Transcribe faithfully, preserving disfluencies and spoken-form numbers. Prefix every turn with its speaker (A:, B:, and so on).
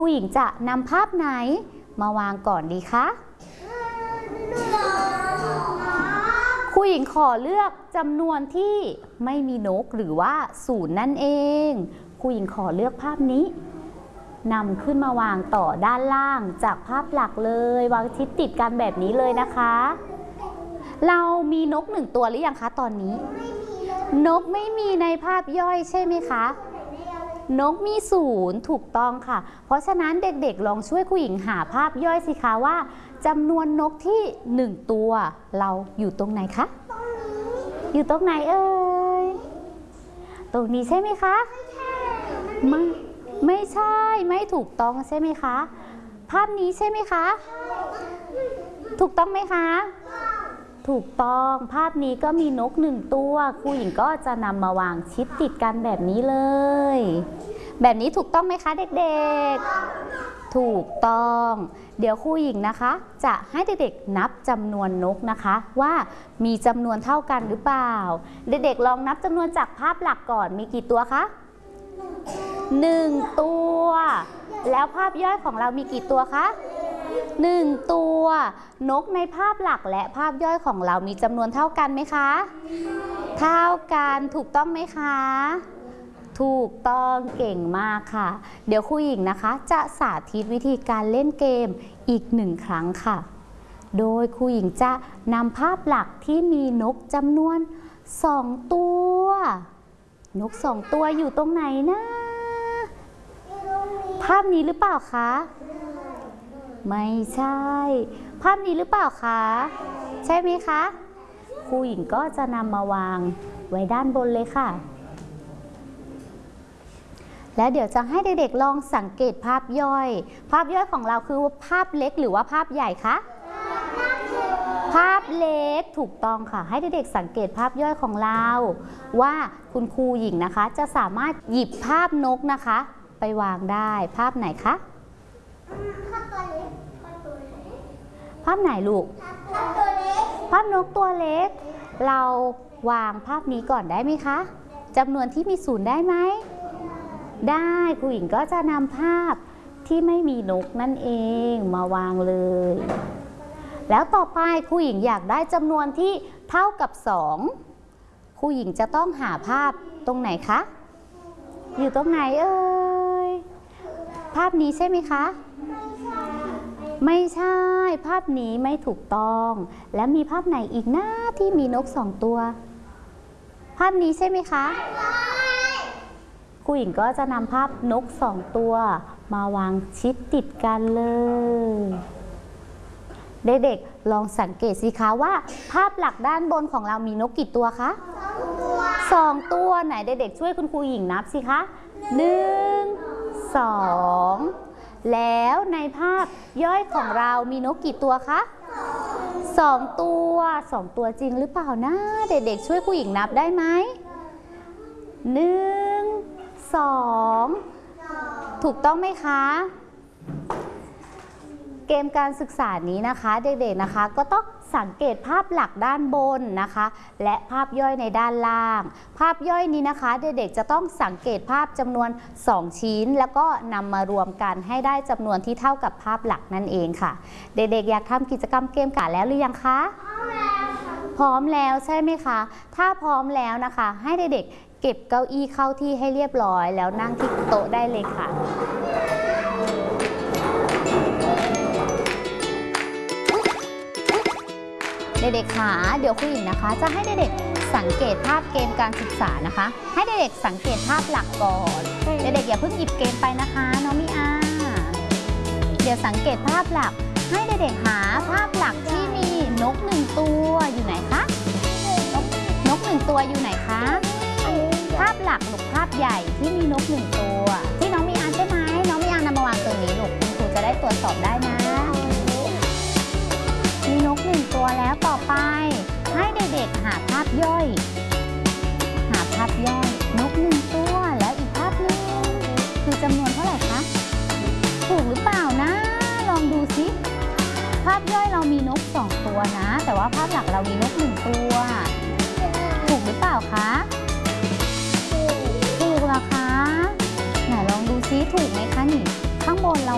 A: ผู้หญิงจะนำภาพไหนมาวางก่อนดีคะครูหญิงขอเลือกจำนวนที่ไม่มีนกหรือว่าศูนย์นั่นเองครูหญิงขอเลือกภาพนี้นำขึ้นมาวางต่อด้านล่างจากภาพหลักเลยวางชิดติดกันแบบนี้เลยนะคะเรามีนกหนึ่งตัวหรือยังคะตอนนี้นกไม่มีในภาพย่อยใช่ไหมคะนกมีศูนย์ถูกต้องค่ะเพราะฉะนั้นเด็กๆลองช่วยครูหญิงหาภาพย่อยสิคะว่าจำนวนนกที่หนึ่งตัวเราอยู่ตรงไหนคะอยู่ตรงไหนเอ่ยตรงนี้ใช่ไหมคะไม่ไม่ใช่ไม่ถูกต้องใช่ไหมคะภาพนี้ใช่ไหมคะถูกต้องไหมคะถูกต้องภาพนี้ก็มีนกหนึ่งตัวครูหญิงก็จะนำมาวางชิดติดกันแบบนี้เลยแบบนี้ถูกต้องไหมคะเด็กๆถูกต้องเดี๋ยวครูหญิงนะคะจะให้เด็กๆนับจำนวนนกนะคะว่ามีจำนวนเท่ากันหรือเปล่าเด็กๆลองนับจำนวนจากภาพหลักก่อนมีกี่ตัวคะหนึ่งตัวแล้วภาพย่อยของเรามีกี่ตัวคะหนึ่งตัวนกในภาพหลักและภาพย่อยของเรามีจำนวนเท่ากันไหมคะเท่ากันถูกต้องไหมคะถูกต้องเก่งมากค่ะเดี๋ยวครูหญิงนะคะจะสาธิตวิธีการเล่นเกมอีกหนึ่งครั้งค่ะโดยครูหญิงจะนำภาพหลักที่มีนกจำนวนสองตัวนกสองตัวอยู่ตรงไหนนะภาพนี้หรือเปล่าคะไม่ใช่ภาพนี้หรือเปล่าคะใช่ไหมคะครูหญิงก็จะนำมาวางไว้ด้านบนเลยค่ะแล้วเดี๋ยวจะให้เด็กๆลองสังเกตภาพย่อยภาพย่อยของเราคือภาพเล็กหรือว่าภาพใหญ่คะภาพเล็กถูกต้องค่ะให้เด็กๆสังเกตภาพย่อยของเราว่าคุณครูหญิงนะคะจะสามารถหยิบภาพนกนะคะไปวางได้ภาพไหนคะภาพไหนลูกภาพนกตัวเล็กเราวางภาพนี้ก่อนได้ไหมคะจำนวนที่มีศูนย์ได้ไหมได้ครูหญิงก็จะนำภาพที่ไม่มีนกนั่นเองมาวางเลยแล้วต่อไปครูหญิงอยากได้จำนวนที่เท่ากับสองครูหญิงจะต้องหาภาพตรงไหนคะอยู่ตรงไหนเอ่ยภาพนี้ใช่ไหมคะไม่ใช่ภาพนี้ไม่ถูกต้องและมีภาพไหนอีกนะที่มีนกสองตัวภาพนี้ใช่ไหมคะครูหญิงก็จะนำภาพนกสองตัวมาวางชิดติดกันเลยเด็กๆลองสังเกตสิคะว่าภาพหลักด้านบนของเรามีนกกี่ตัวคะสองตัวไหนเด็กๆช่วยคุณครูหญิงนับสิคะหนึ่งสองแล้วในภาพย่อยของเรามีนกกี่ตัวคะสองตัวสองตัวจริงหรือเปล่านะเด็กๆช่วยครูหญิงนับได้ไหมหนึ่งสองถูกต้องไหมคะเกมการศึกษานี้นะคะเด็กๆนะคะก็ต้องสังเกตภาพหลักด้านบนนะคะและภาพย่อยในด้านล่างภาพย่อยนี้นะคะเด็กๆจะต้องสังเกตภาพจำนวนสองชิ้นแล้วก็นำมารวมกันให้ได้จำนวนที่เท่ากับภาพหลักนั่นเองค่ะเด็กๆอยากทำกิจกรรมเกมกันแล้วหรือยังคะพร้อมแล้วใช่ไหมคะถ้าพร้อมแล้วนะคะให้เด็กๆเก็บเก้าอี้เข้าที่ให้เรียบร้อยแล้วนั่งที่โต๊ะได้เลยค่ะเด็กๆค่ะเดี๋ยวครูหญิงนะคะจะให้เด็กๆสังเกตภาพเกมการศึกษานะคะให้เด็กๆสังเกตภาพหลักก่อนเด็กๆอย่าเพิ่งหยิบเกมไปนะคะน้องมิอาเดี๋ยวสังเกตภาพหลักให้เด็กๆหาภาพหลักที่มีนกหนึ่งตัวอยู่ไหนคะนกนกหนึ่งตัวอยู่ไหนคะภาพหลักหรือภาพใหญ่ที่มีนกหนึ่งตัวที่น้องมิอาใช่ไหมน้องมิอานำมาวางตรงนี้ลูกคุณครูจะได้ตรวจสอบได้นะมีนกหนึ่งตัวแล้วต่อไปให้เด็กๆหาภาพย่อยหาภาพย่อยนกหนึ่งตัวแล้วอีกภาพหนึ่งคือจำนวนเท่าไหร่คะถูกหรือเปล่านะลองดูสิภาพย่อยเรามีนกสองตัวนะแต่ว่าภาพหลักเรามีนกหนึ่งตัวถูกหรือเปล่าคะถูกเหรอคะไหนลองดูซิถูกไหมคะนี่ข้างบนเรา